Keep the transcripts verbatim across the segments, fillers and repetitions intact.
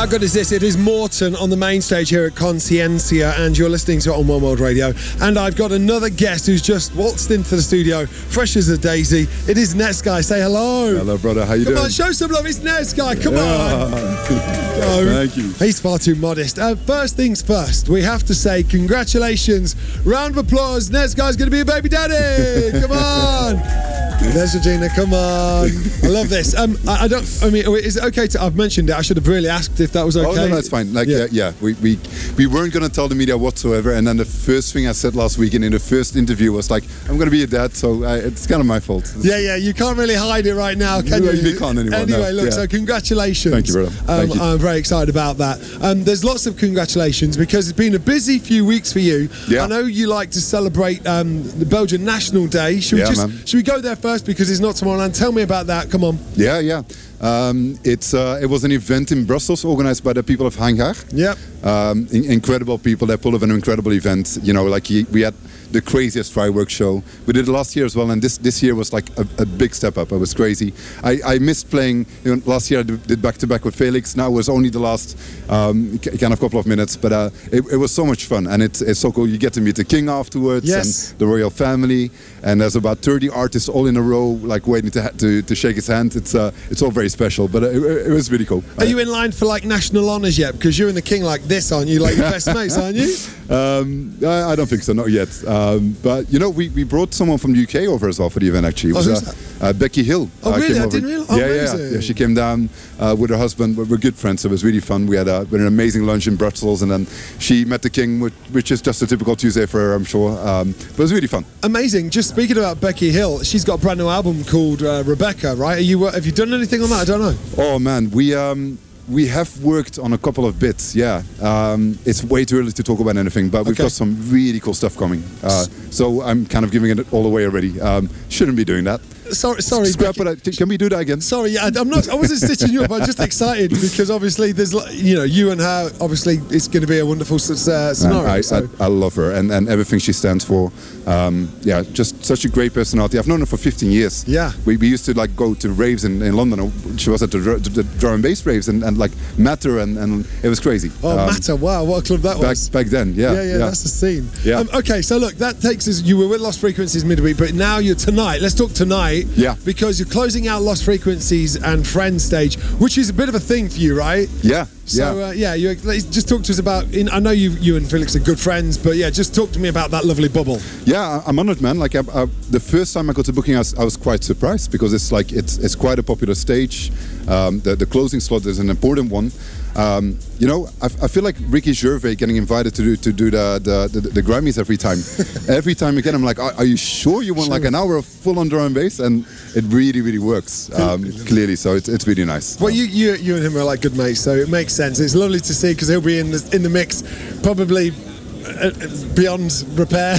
How good is this? It is Morton on the main stage here at Consciencia, and you're listening to it on One World Radio. And I've got another guest who's just waltzed into the studio, fresh as a daisy. It is Netsky. Say hello. Hello, brother. How you Come doing? on, show some love. It's Netsky. Come yeah. on. Go. Thank you. He's far too modest. Uh, first things first, we have to say congratulations. Round of applause. Netsky's going to be a baby daddy. Come on. There's Regina, come on. I love this. Um, I, I don't, I mean, is it okay to, I've mentioned it, I should have really asked if that was okay. Oh, no, no, it's fine. Like, yeah, yeah, yeah. We, we, we weren't going to tell the media whatsoever, and then the first thing I said last week and in the first interview was like, I'm going to be a dad, so I, it's kind of my fault. It's, yeah, yeah, you can't really hide it right now, can you? you? You can't anymore. Anyway, no. look, yeah. so congratulations. Thank you, brother. Thank um, you. I'm very excited about that. Um, there's lots of congratulations because it's been a busy few weeks for you. Yeah. I know you like to celebrate um, the Belgian National Day. Should we yeah, just, man. should we go there first because it's not tomorrow? And tell me about that. Come on. Yeah, yeah. Um, it's uh, it was an event in Brussels organized by the people of Hangar. Yep. Um, in- incredible people. They pulled off an incredible event. You know, like he, we had the craziest fireworks show. We did it last year as well, and this this year was like a, a big step up. It was crazy. I, I missed playing. You know, last year I did back to back with Felix. Now it was only the last um, kind of couple of minutes, but uh, it, it was so much fun, and it's it's so cool. You get to meet the king afterwards, yes. and the royal family, and there's about thirty artists all in a row, like waiting to ha- to, to shake his hand. It's uh, it's all very special, but it, it was really cool. Are you in line for like national honours yet? Because you and the king like this, aren't you? Like your best mates, aren't you? Um, I, I don't think so, not yet. Um, but you know, we, we brought someone from the U K over as well for the event. Actually, it was oh, uh, uh, Becky Hill. Oh uh, really? came I over. didn't realise. Oh, yeah, yeah, yeah, yeah. She came down uh, with her husband. We're, we're good friends, so it was really fun. We had, a, we had an amazing lunch in Brussels, and then she met the king, which, which is just a typical Tuesday for her, I'm sure. Um, but it was really fun. Amazing. Just speaking about Becky Hill, she's got a brand new album called uh, Rebecca, right? Are you uh, have you done anything on that? I don't know. Oh man, we um, we have worked on a couple of bits. Yeah, um, it's way too early to talk about anything, but we've okay. got some really cool stuff coming. Uh, so I'm kind of giving it all away already. Um, shouldn't be doing that. Sorry, sorry. Scrap it. Can we do that again? Sorry, yeah, I'm not. I wasn't stitching you up. I'm just excited because obviously there's, you know, you and her. Obviously, it's going to be a wonderful uh, scenario. I, so. I, I love her and, and everything she stands for. Um, yeah, just such a great personality. I've known her for fifteen years. Yeah. We, we used to like go to raves in, in London. She was at the, the drum and bass raves and, and like Matter and, and it was crazy. Oh, um, Matter! Wow, what a club that back, was. Back then, yeah. Yeah, yeah, yeah. that's the scene. Yeah. Um, okay, so look, that takes us. You were with Lost Frequencies midweek, but now you're tonight. Let's talk tonight. Yeah. Because you're closing out Lost Frequencies and Friends stage, which is a bit of a thing for you, right? Yeah. So yeah, uh, yeah, you just talk to us about. In, I know you, you and Felix are good friends, but yeah, just talk to me about that lovely bubble. Yeah, I'm honored, man. Like I, I, the first time I got to booking, I was, I was quite surprised because it's like it's it's quite a popular stage. Um, the the closing slot is an important one. Um, you know, I, I feel like Ricky Gervais getting invited to do to do the the, the, the Grammys every time. every time again, I'm like, are, are you sure you want sure. like an hour of full on drum and bass? And it really, really works. Um, clearly, so it's it's really nice. Well, you you you and him are like good mates, so it makes sense. It's lovely to see because he'll be in the in the mix, probably. Uh, beyond repair.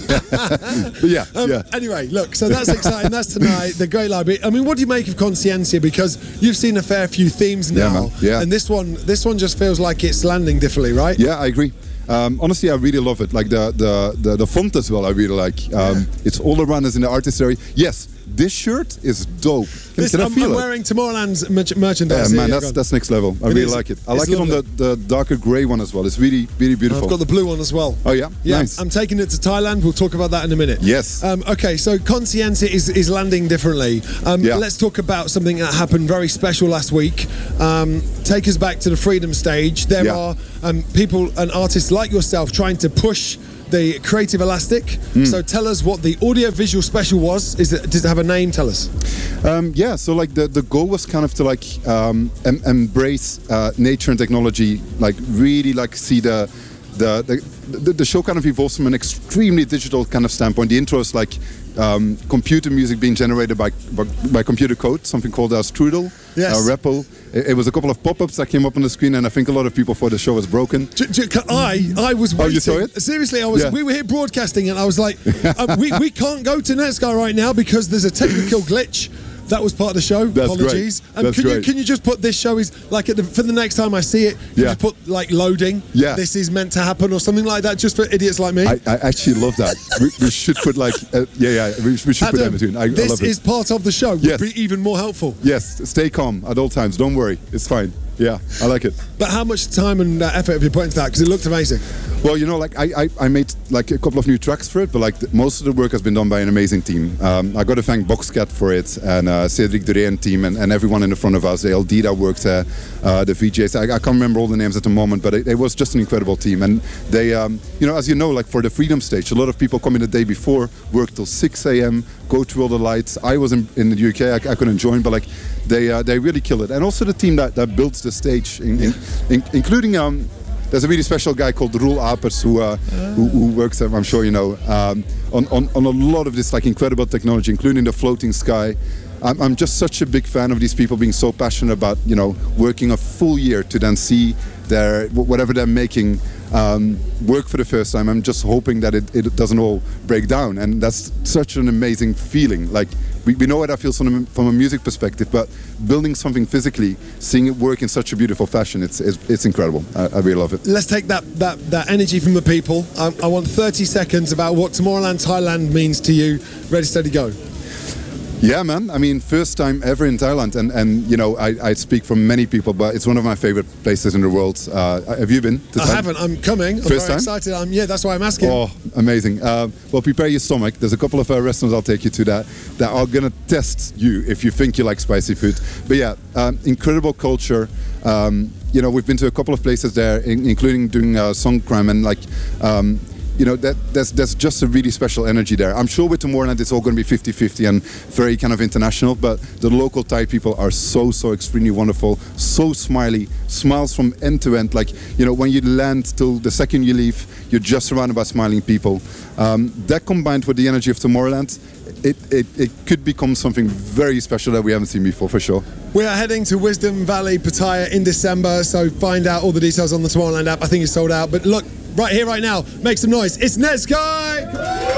yeah, um, yeah. Anyway, look, so that's exciting. That's tonight. The Great Library. I mean, what do you make of Consciencia? Because you've seen a fair few themes now, yeah, man. Yeah. and this one, this one just feels like it's landing differently, right? Yeah, I agree. Um, honestly, I really love it. Like the the the, the font as well. I really like. Um, yeah. It's all around us in the artist area. Yes. This shirt is dope. Can, this, can I I'm, feel I'm it? wearing Tomorrowland's merch- merchandise. Yeah, man, here. that's that's next level. I it really is. like it. I it's like it on the, the darker grey one as well. It's really, really beautiful. I've got the blue one as well. Oh yeah, yeah. Nice. I'm taking it to Thailand. We'll talk about that in a minute. Yes. Um, okay, so Consciencia is is landing differently. Um, yeah. Let's talk about something that happened very special last week. Um, take us back to the Freedom Stage. There yeah. are um, people and artists like yourself trying to push the Creative Elastic. Mm. So tell us what the audio-visual special was. Is it, does it have a name? Tell us. Um, yeah, so like the, the goal was kind of to like um, em- embrace uh, nature and technology, like really like see the the, the the show kind of evolves from an extremely digital kind of standpoint. The intro is like um, computer music being generated by by, by computer code, something called uh, Strudel, yes. uh, R E P L. It, it was a couple of pop-ups that came up on the screen, and I think a lot of people thought the show was broken. J- j- I I was waiting. Oh, you saw it? Seriously, I was. Yeah. We were here broadcasting, and I was like, uh, we we can't go to Netsky right now because there's a technical glitch. That was part of the show. That's Apologies. Great. Um, That's can great. you can you just put this show is like at the, for the next time I see it, you yeah. just put like loading. Yeah. This is meant to happen or something like that, just for idiots like me. I, I actually love that. we, we should put like uh, yeah yeah we, we should Adam, put that in between. I, this I love it. is part of the show. Yes. Would be even more helpful. Yes. Stay calm at all times. Don't worry. It's fine. Yeah, I like it. But how much time and uh, effort have you put into that? Because it looked amazing. Well, you know, like I, I, I made like a couple of new tracks for it, but like the, most of the work has been done by an amazing team. Um, I got to thank Boxcat for it, and uh, Cedric Duré and team, and, and everyone in the front of us. The L D that worked there, uh, the V Js. I, I can't remember all the names at the moment, but it, it was just an incredible team. And they, um, you know, as you know, like for the Freedom Stage, a lot of people come in the day before, work till six a m, go through all the lights. I was in, in the U K, I, I couldn't join, but like they, uh, they really kill it. And also the team that, that builds the stage, in, in, in, including. Um, There's a really special guy called Roel Apers who, uh, who, who works, I'm sure you know, um, on, on, on a lot of this like incredible technology, including the floating sky. I'm, I'm just such a big fan of these people being so passionate about, you know, working a full year to then see their whatever they're making um, work for the first time. I'm just hoping that it, it doesn't all break down, and that's such an amazing feeling. Like we, we know what that feels from a, from a music perspective, but building something physically, seeing it work in such a beautiful fashion, it's it's, it's incredible. I, I really love it. Let's take that that, that energy from the people. Um, I want thirty seconds about what Tomorrowland Thailand means to you. Ready, steady, go. Yeah, man. I mean, first time ever in Thailand, and, and you know, I, I speak from many people, but it's one of my favorite places in the world. Uh, have you been to I Thailand? haven't. I'm coming. I'm First very time? excited. I'm, yeah, that's why I'm asking. Oh, amazing. Uh, well, prepare your stomach. There's a couple of uh, restaurants I'll take you to that, that are going to test you if you think you like spicy food. But yeah, um, incredible culture. Um, you know, we've been to a couple of places there, in, including doing uh, Songkram, and like... Um, you know, that there's, there's just a really special energy there. I'm sure with Tomorrowland it's all going to be fifty fifty and very kind of international, but the local Thai people are so, so extremely wonderful, so smiley, smiles from end to end. Like, you know, when you land till the second you leave, you're just surrounded by smiling people. Um, that combined with the energy of Tomorrowland, it, it, it could become something very special that we haven't seen before, for sure. We are heading to Wisdom Valley, Pattaya in December, so find out all the details on the Tomorrowland app. I think it's sold out, but look, right here, right now, make some noise. It's Nezkai!